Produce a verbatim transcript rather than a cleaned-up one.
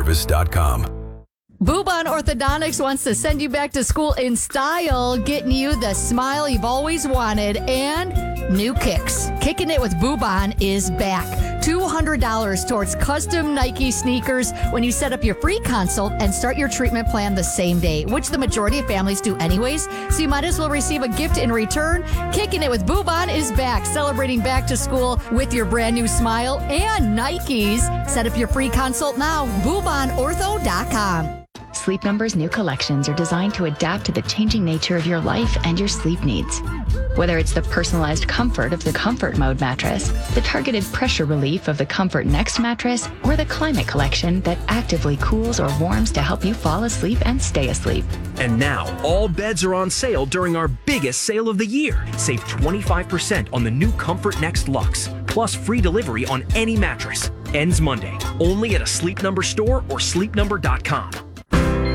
service dot com. Boobon Orthodontics wants to send you back to school in style, getting you the smile you've always wanted and new kicks. Kicking It with Boobon is back. two hundred dollars towards custom Nike sneakers when you set up your free consult and start your treatment plan the same day, which the majority of families do anyways, so you might as well receive a gift in return. Kicking It with Boobon is back, celebrating back to school with your brand new smile and Nikes. Set up your free consult now, boobon ortho dot com. Sleep Number's new collections are designed to adapt to the changing nature of your life and your sleep needs. Whether it's the personalized comfort of the Comfort Mode mattress, the targeted pressure relief of the Comfort Next mattress, or the Climate Collection that actively cools or warms to help you fall asleep and stay asleep. And now, all beds are on sale during our biggest sale of the year. Save twenty-five percent on the new Comfort Next Luxe, plus free delivery on any mattress. Ends Monday, only at a Sleep Number store or sleep number dot com.